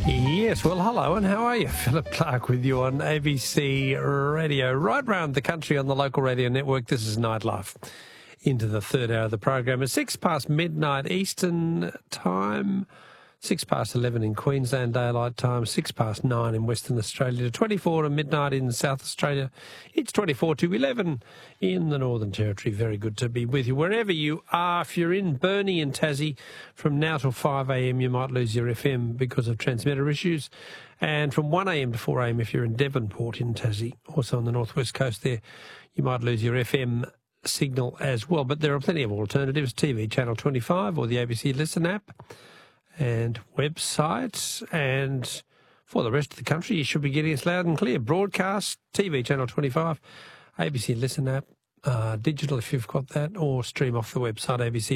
Yes, well, hello, and how are you? Philip Clark with you on ABC Radio, right round the country on the local radio network. This is Nightlife. Into the third hour of the program. It's 6 past midnight Eastern time, 6 past 11 in Queensland Daylight Time, 6 past 9 in Western Australia, to 24 to midnight in South Australia. It's 24 to 11 in the Northern Territory. Very good to be with you. Wherever you are, if you're in Burnie and Tassie, from now till 5 a.m. you might lose your FM because of transmitter issues. And from 1 a.m. to 4 a.m. if you're in Devonport in Tassie, also on the northwest coast there, you might lose your FM signal as well. But there are plenty of alternatives. TV Channel 25 or the ABC Listen app and websites. And for the rest of the country, you should be getting us loud and clear. Broadcast, TV Channel 25, ABC Listen app, digital if you've got that, or stream off the website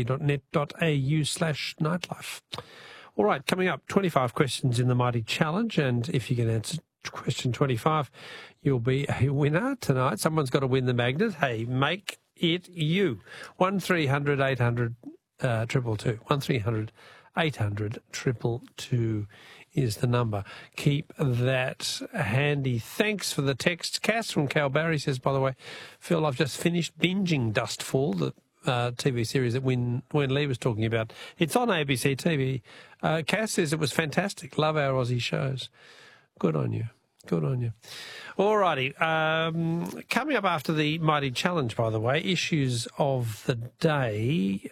abc.net.au/nightlife. All right, coming up, 25 questions in the Mighty Challenge, and if you can answer question 25, you'll be a winner tonight. Someone's got to win the magnet. Hey, make it you. 1300 800 222. 1300 800 222 is the number. Keep that handy. Thanks for the text. Cass from Calbarry says, by the way, Phil, I've just finished binging Dustfall, the TV series that Win Lee was talking about. It's on ABC TV. Cass says it was fantastic. Love our Aussie shows. Good on you. Good on you. All righty. Coming up after the Mighty Challenge, by the way, issues of the day.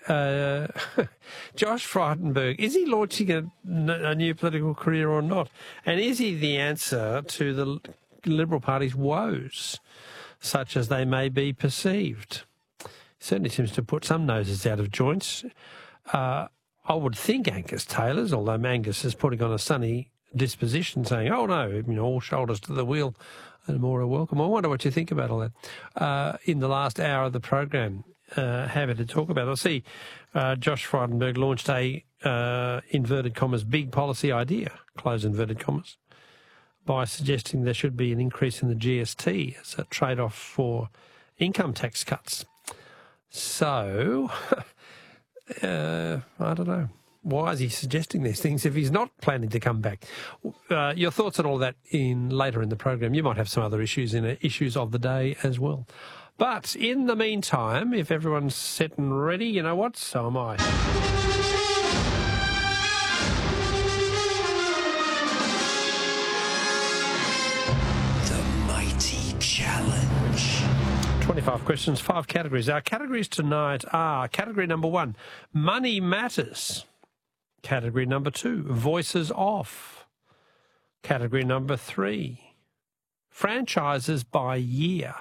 Josh Frydenberg, is he launching a new political career or not? And is he the answer to the Liberal Party's woes, such as they may be perceived? Certainly seems to put some noses out of joints. I would think Angus Taylor's, although Angus is putting on a sunny disposition, saying, oh no, all shoulders to the wheel and more are welcome. I wonder what you think about all that. In the last hour of the program, happy to talk about it. I see Josh Frydenberg launched a, inverted commas, big policy idea, close inverted commas, by suggesting there should be an increase in the GST as a trade-off for income tax cuts. So, I don't know. Why is he suggesting these things if he's not planning to come back? Your thoughts on all that later in the program. You might have some other issues in issues of the day as well. But in the meantime, if everyone's set and ready, you know what? So am I. The Mighty Challenge. 25 questions, 5 categories. Our categories tonight are category number 1, money matters. Category number 2, voices off. Category number 3, franchises by year.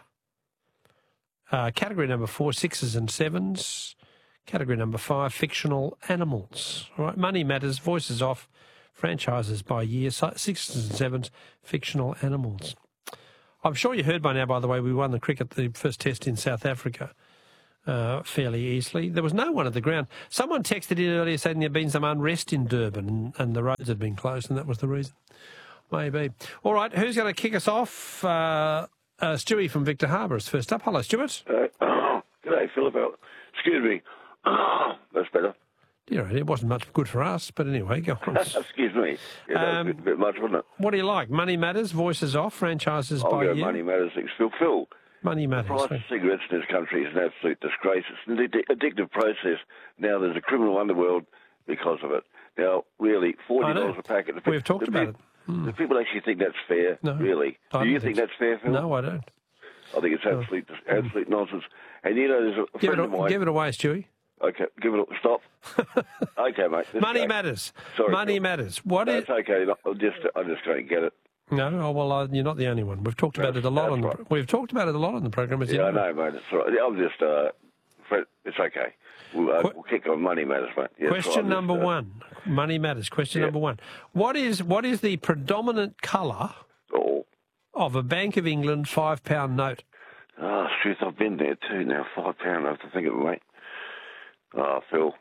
Category number 4, 6s and 7s. Category number 5, fictional animals. All right, money matters, voices off, franchises by year, 6s and 7s, fictional animals. I'm sure you heard by now, by the way, we won the first test in South Africa fairly easily. There was no one at the ground. Someone texted in earlier saying there had been some unrest in Durban and the roads had been closed, and that was the reason. Maybe. All right, who's going to kick us off? Stewie from Victor Harbour is first up. Hello, Stuart. G'day, Philip. Excuse me. That's better. Yeah, it wasn't much good for us, but anyway, go on. Excuse me. Yeah, that was a bit much, wasn't it? What do you like? Money matters, voices off, franchises by year? Money matters. Phil. Money matters. The price of cigarettes in this country is an absolute disgrace. It's an addictive process. Now there's a criminal underworld because of it. Now, really, $40 a packet. We've talked about it. Do people actually think that's fair? No. Really? Do you think that's fair, Phil? No, I don't. I think it's absolute nonsense. And there's a friend of mine... Give it away, Stewie. Okay, give it a stop. Okay, mate. Money matters. Sorry, Money matters. What is? That's okay. I just don't get it. No, well, you're not the only one. We've talked about it a lot We've talked about it a lot on the program. Yeah, I know, mate. It's all right. I'm just. It's okay. We'll kick on money matters, mate. Yes, question number 1. Money matters. Question number 1. What is the predominant colour of a Bank of England £5 note? Oh, truth, I've been there too now. £5. I have to think of it, mate. Oh, Phil.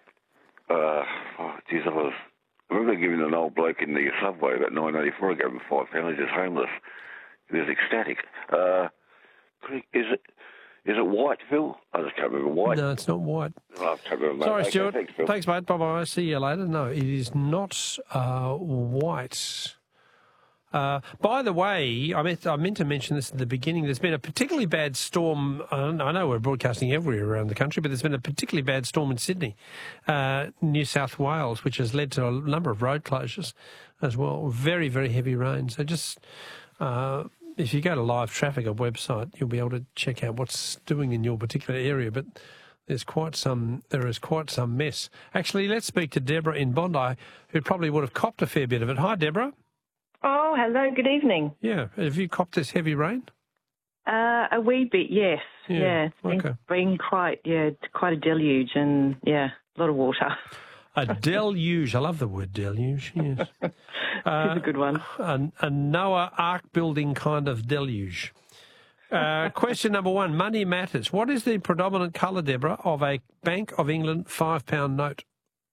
Geez, I remember giving an old bloke in the subway about 1984. I gave him £5. He's just homeless. He was ecstatic. Is it white, Phil? I just can't remember white. No, it's not white. Oh, I can't remember. Sorry, Stuart. Thanks, Phil. Thanks, mate. Bye-bye. See you later. No, it is not white. By the way, I meant to mention this at the beginning. There's been a particularly bad storm. I know we're broadcasting everywhere around the country, but there's been a particularly bad storm in Sydney, New South Wales, which has led to a number of road closures as well. Very, very heavy rain. So just if you go to Live Traffic, a website, you'll be able to check out what's doing in your particular area. But there is quite some mess. Actually, let's speak to Deborah in Bondi, who probably would have copped a fair bit of it. Hi, Deborah. Oh, hello, good evening. Yeah, have you copped this heavy rain? A wee bit, yes. Yeah, it's been quite a deluge and, a lot of water. A deluge. I love the word deluge, yes. It's a good one. A Noah Ark building kind of deluge. Question number 1, money matters. What is the predominant colour, Deborah, of a Bank of England £5 note?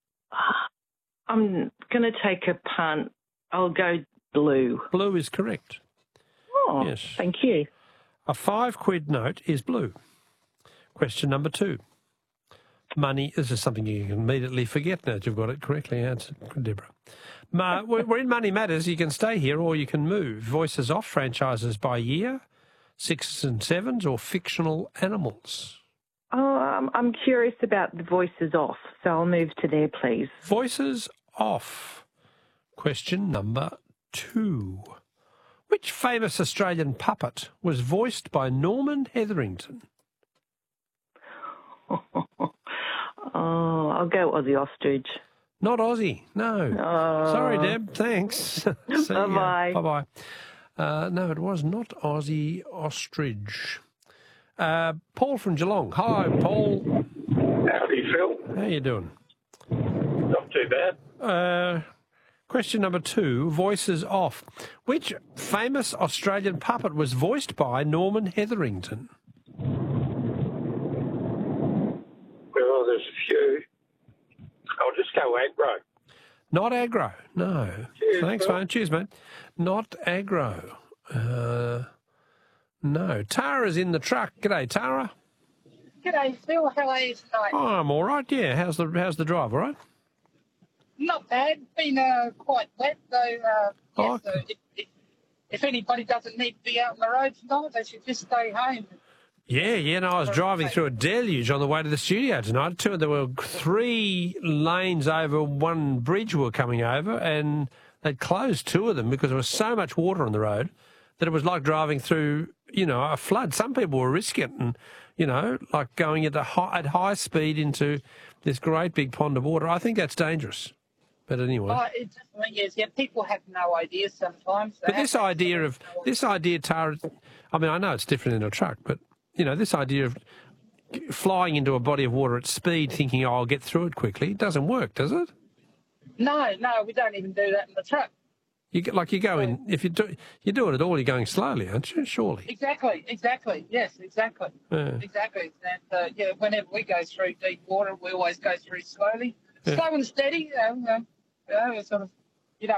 I'm going to take a punt. I'll go blue. Blue is correct. Oh, yes. Thank you. A £5 note is blue. Question number 2. Money, this is something you can immediately forget now that you've got it correctly answered, Deborah. We're in Money Matters. You can stay here or you can move. Voices off, franchises by year, 6s and 7s, or fictional animals. Oh, I'm curious about the voices off, so I'll move to there, please. Voices off. Question number 2. Which famous Australian puppet was voiced by Norman Hetherington? Oh, I'll go Aussie Ostrich. Not Aussie, no. Oh. Sorry, Deb, thanks. Bye-bye. Bye-bye. No, it was not Aussie Ostrich. Paul from Geelong. Hi, Paul. Howdy, Phil. How you doing? Not too bad. Question number 2, voices off. Which famous Australian puppet was voiced by Norman Hetherington? Well, there's a few. I'll just go aggro. Not aggro, no. Cheers, Thanks, Phil. mate. Cheers, mate. Not aggro. No. Tara's in the truck. G'day, Tara. G'day, Phil. How are you tonight? Oh, I'm all right, yeah. How's the drive, all right? Not bad. Been quite wet, though. Oh. So if anybody doesn't need to be out on the road tonight, they should just stay home. Yeah, no, I was driving through a deluge on the way to the studio tonight. There were 3 lanes over one bridge we were coming over, and they'd closed 2 of them because there was so much water on the road that it was like driving through, a flood. Some people were risking it and, like going at high speed into this great big pond of water. I think that's dangerous. But anyway. Oh, it definitely is. Yeah, people have no idea sometimes. But this idea, Tara, I mean, I know it's different in a truck, but, this idea of flying into a body of water at speed thinking, I'll get through it quickly, it doesn't work, does it? No, we don't even do that in the truck. You go in, if you do it at all, you're going slowly, aren't you? Surely. Exactly. Yes, exactly. Yeah. Exactly. And, whenever we go through deep water, we always go through slowly. Yeah. Slow and steady, sort of